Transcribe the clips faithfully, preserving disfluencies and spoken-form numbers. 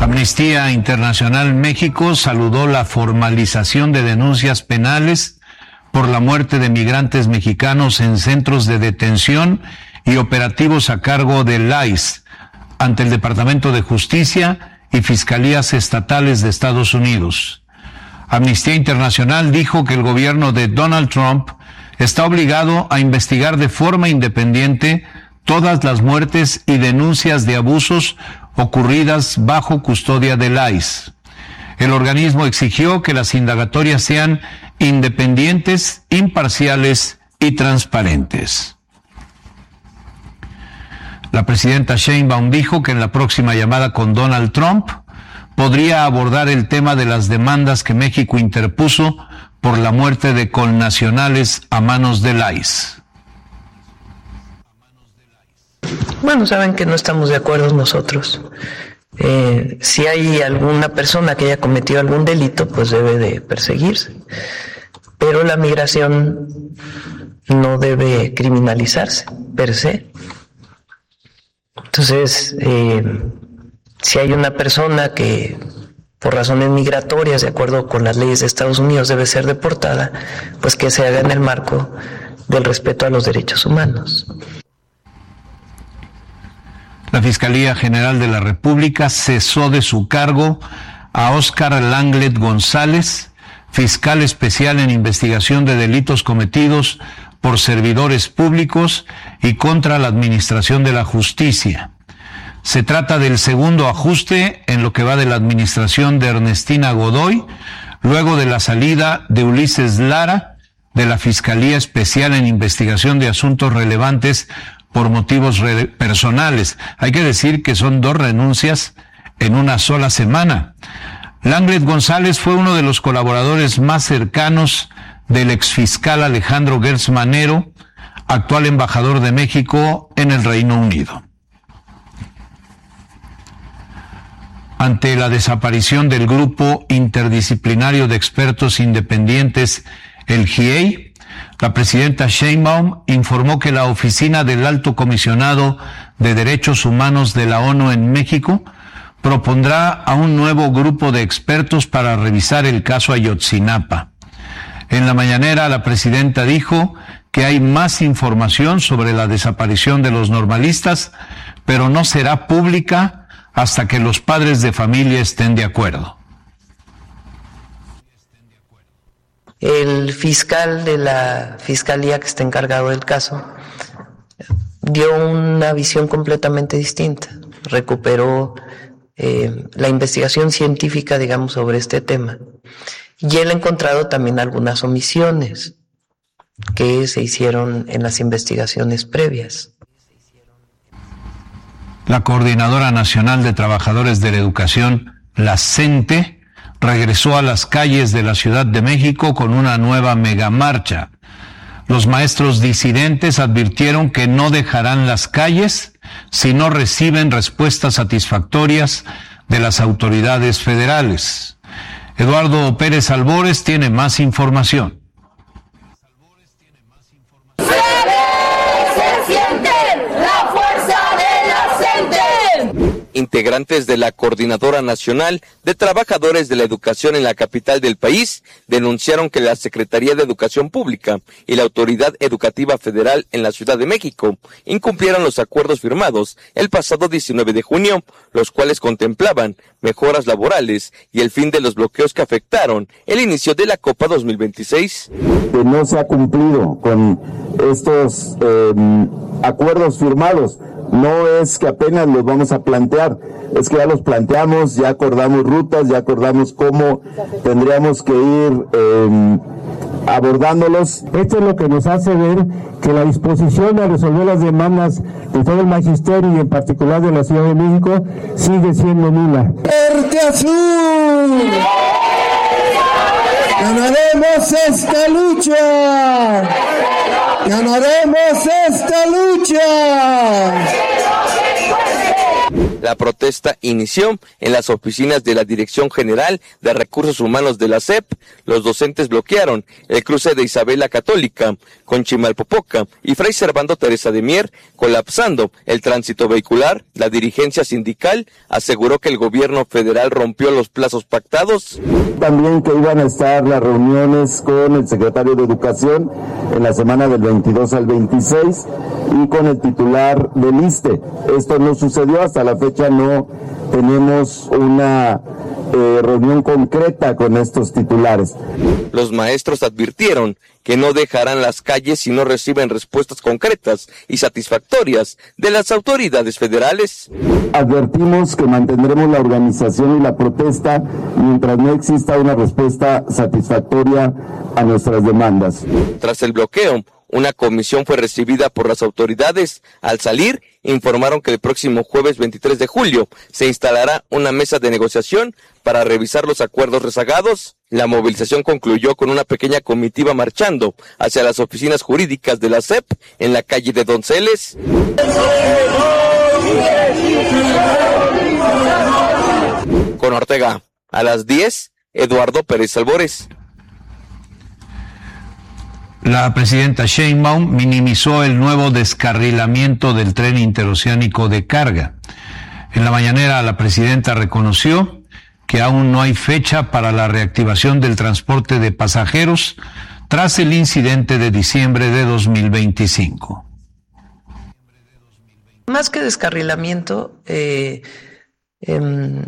Amnistía Internacional México saludó la formalización de denuncias penales por la muerte de migrantes mexicanos en centros de detención y operativos a cargo del I C E ante el Departamento de Justicia y Fiscalías Estatales de Estados Unidos. Amnistía Internacional dijo que el gobierno de Donald Trump está obligado a investigar de forma independiente todas las muertes y denuncias de abusos ocurridas bajo custodia del I C E. El organismo exigió que las indagatorias sean independientes, imparciales y transparentes. La presidenta Sheinbaum dijo que en la próxima llamada con Donald Trump podría abordar el tema de las demandas que México interpuso por la muerte de connacionales a manos del I C E. Bueno, saben que no estamos de acuerdo nosotros. Eh, si hay alguna persona que haya cometido algún delito, pues debe de perseguirse. Pero la migración no debe criminalizarse, per se. Entonces, eh, si hay una persona que por razones migratorias, de acuerdo con las leyes de Estados Unidos, debe ser deportada, pues que se haga en el marco del respeto a los derechos humanos. La Fiscalía General de la República cesó de su cargo a Óscar Langlet González, fiscal especial en investigación de delitos cometidos por servidores públicos y contra la administración de la justicia. Se trata del segundo ajuste en lo que va de la administración de Ernestina Godoy, luego de la salida de Ulises Lara de la Fiscalía Especial en Investigación de Asuntos Relevantes por motivos re- personales. Hay que decir que son dos renuncias en una sola semana. Langlet González fue uno de los colaboradores más cercanos del exfiscal Alejandro Gertz Manero, actual embajador de México en el Reino Unido. Ante la desaparición del Grupo Interdisciplinario de Expertos Independientes, el G I E I, la presidenta Sheinbaum informó que la Oficina del Alto Comisionado de Derechos Humanos de la ONU en México propondrá a un nuevo grupo de expertos para revisar el caso Ayotzinapa. En la mañanera, la presidenta dijo que hay más información sobre la desaparición de los normalistas, pero no será pública hasta que los padres de familia estén de acuerdo. El fiscal de la fiscalía que está encargado del caso dio una visión completamente distinta. Recuperó eh, la investigación científica, digamos, sobre este tema. Y él ha encontrado también algunas omisiones que se hicieron en las investigaciones previas. La Coordinadora Nacional de Trabajadores de la Educación, la CENTE, regresó a las calles de la Ciudad de México con una nueva megamarcha. Los maestros disidentes advirtieron que no dejarán las calles si no reciben respuestas satisfactorias de las autoridades federales. Eduardo Pérez Albores tiene más información. Integrantes de la Coordinadora Nacional de Trabajadores de la Educación en la capital del país denunciaron que la Secretaría de Educación Pública y la Autoridad Educativa Federal en la Ciudad de México incumplieron los acuerdos firmados el pasado diecinueve de junio, los cuales contemplaban mejoras laborales y el fin de los bloqueos que afectaron el inicio de la Copa dos mil veintiséis. Que no se ha cumplido con estos eh, acuerdos firmados. No es que apenas los vamos a plantear, es que ya los planteamos, ya acordamos rutas, ya acordamos cómo tendríamos que ir eh, abordándolos. Esto es lo que nos hace ver que la disposición a resolver las demandas de todo el magisterio y en particular de la Ciudad de México sigue siendo nula. ¡Verde azul! ¡Ganaremos esta lucha! ¡Ganaremos esta lucha! La protesta inició en las oficinas de la Dirección General de Recursos Humanos de la S E P. Los docentes bloquearon el cruce de Isabel la Católica con Chimalpopoca y Fray Servando Teresa de Mier, colapsando el tránsito vehicular. La dirigencia sindical aseguró que el gobierno federal rompió los plazos pactados. También que iban a estar las reuniones con el secretario de Educación en la semana del veintidós al veintiséis y con el titular del ISSSTE. Esto no sucedió, hasta la fecha no tenemos una eh, reunión concreta con estos titulares. Los maestros advirtieron que no dejarán las calles si no reciben respuestas concretas y satisfactorias de las autoridades federales. Advertimos que mantendremos la organización y la protesta mientras no exista una respuesta satisfactoria a nuestras demandas. Tras el bloqueo, una comisión fue recibida por las autoridades. Al salir, informaron que el próximo jueves veintitrés de julio se instalará una mesa de negociación para revisar los acuerdos rezagados. La movilización concluyó con una pequeña comitiva marchando hacia las oficinas jurídicas de la S E P en la calle de Donceles. Con Ortega, a las diez, Eduardo Pérez Albores. La presidenta Sheinbaum minimizó el nuevo descarrilamiento del tren interoceánico de carga. En la mañanera, la presidenta reconoció que aún no hay fecha para la reactivación del transporte de pasajeros tras el incidente de diciembre de dos mil veinticinco. Más que descarrilamiento, eh, eh,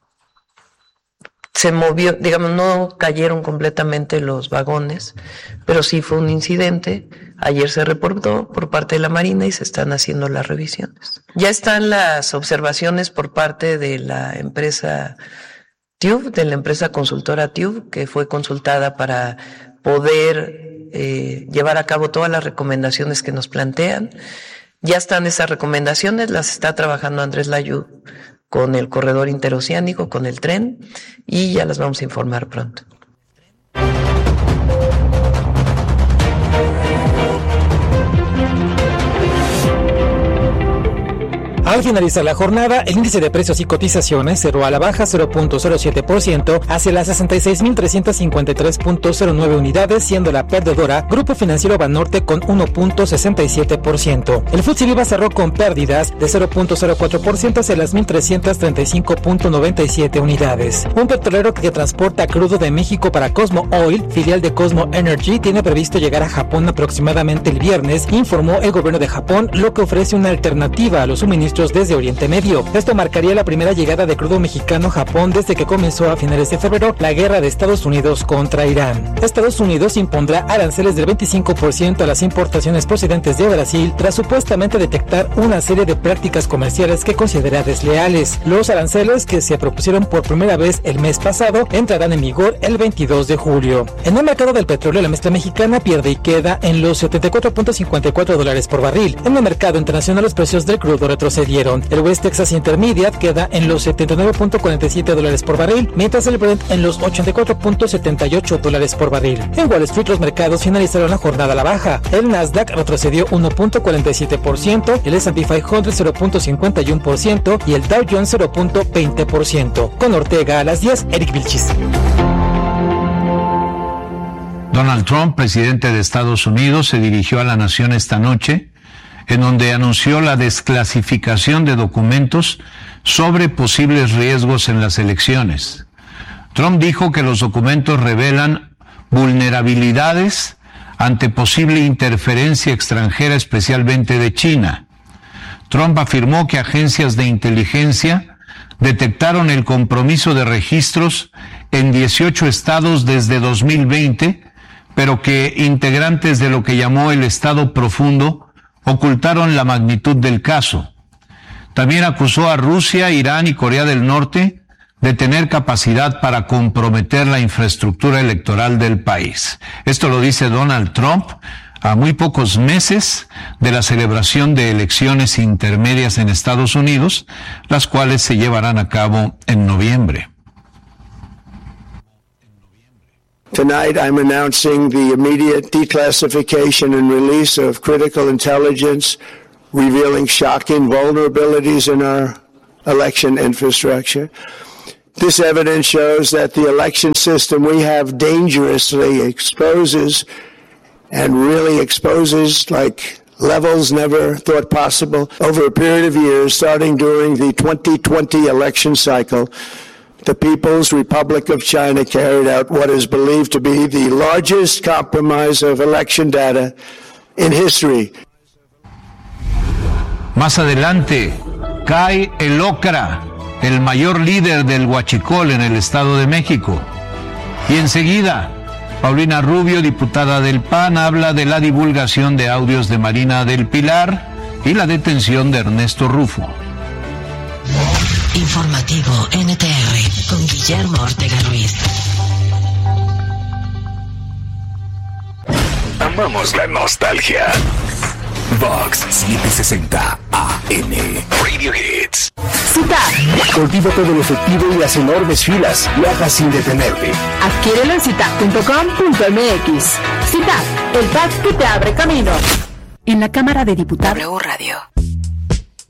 se movió, digamos, no cayeron completamente los vagones, pero sí fue un incidente. Ayer se reportó por parte de la Marina y se están haciendo las revisiones. Ya están las observaciones por parte de la empresa Tube, de la empresa consultora Tube, que fue consultada para poder eh, llevar a cabo todas las recomendaciones que nos plantean. Ya están esas recomendaciones, las está trabajando Andrés Layud con el corredor interoceánico, con el tren, y ya las vamos a informar pronto. Al finalizar la jornada, el índice de precios y cotizaciones cerró a la baja cero punto cero siete por ciento hacia las sesenta y seis mil trescientos cincuenta y tres punto cero nueve unidades, siendo la perdedora Grupo Financiero Banorte con uno punto sesenta y siete por ciento. El Futsi Viva cerró con pérdidas de cero punto cero cuatro por ciento hacia las mil trescientos treinta y cinco punto noventa y siete unidades. Un petrolero que transporta crudo de México para Cosmo Oil, filial de Cosmo Energy, tiene previsto llegar a Japón aproximadamente el viernes, informó el gobierno de Japón, lo que ofrece una alternativa a los suministros desde Oriente Medio. Esto marcaría la primera llegada de crudo mexicano a Japón desde que comenzó a finales de febrero la guerra de Estados Unidos contra Irán. Estados Unidos impondrá aranceles del veinticinco por ciento a las importaciones procedentes de Brasil tras supuestamente detectar una serie de prácticas comerciales que considera desleales. Los aranceles, que se propusieron por primera vez el mes pasado, entrarán en vigor el veintidós de julio. En el mercado del petróleo, la mezcla mexicana pierde y queda en los setenta y cuatro punto cincuenta y cuatro dólares por barril. En el mercado internacional, los precios del crudo retrocedieron. El West Texas Intermediate queda en los setenta y nueve punto cuarenta y siete dólares por barril, mientras el Brent en los ochenta y cuatro punto setenta y ocho dólares por barril. En Wall Street, los mercados finalizaron la jornada a la baja. El Nasdaq retrocedió uno punto cuarenta y siete por ciento, el ese and pe quinientos cero punto cincuenta y uno por ciento y el Dow Jones cero punto veinte por ciento. Con Ortega a las diez, Eric Vilchis. Donald Trump, presidente de Estados Unidos, se dirigió a la nación esta noche, en donde anunció la desclasificación de documentos sobre posibles riesgos en las elecciones. Trump dijo que los documentos revelan vulnerabilidades ante posible interferencia extranjera, especialmente de China. Trump afirmó que agencias de inteligencia detectaron el compromiso de registros en dieciocho estados desde dos mil veinte, pero que integrantes de lo que llamó el Estado Profundo ocultaron la magnitud del caso. También acusó a Rusia, Irán y Corea del Norte de tener capacidad para comprometer la infraestructura electoral del país. Esto lo dice Donald Trump a muy pocos meses de la celebración de elecciones intermedias en Estados Unidos, las cuales se llevarán a cabo en noviembre. Tonight, I'm announcing the immediate declassification and release of critical intelligence revealing shocking vulnerabilities in our election infrastructure. This evidence shows that the election system we have dangerously exposes and really exposes like levels never thought possible over a period of years, starting during the twenty twenty election cycle. The People's Republic of China carried out what is believed to be the largest compromise of election data in history. Más adelante, cae el Ocra, el mayor líder del huachicol en el Estado de México. Y enseguida, Paulina Rubio, diputada del P A N, habla de la divulgación de audios de Marina del Pilar y la detención de Ernesto Rufo. Informativo N T R con Guillermo Ortega Ruiz. Amamos la nostalgia. Vox setecientos sesenta A M Radio Hits. Citac. Olvídate del efectivo y las enormes filas. Viaja sin detenerte. Adquiérelo en citac punto com punto m x. Citac, el pack que te abre camino. En la Cámara de Diputados. W Radio.